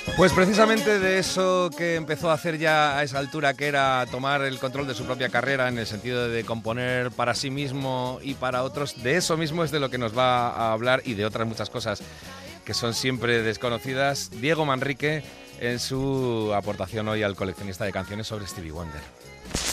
Pues precisamente de eso que empezó a hacer ya a esa altura, que era tomar el control de su propia carrera en el sentido de componer para sí mismo y para otros, de eso mismo es de lo que nos va a hablar y de otras muchas cosas que son siempre desconocidas, Diego Manrique en su aportación hoy al coleccionista de canciones sobre Stevie Wonder.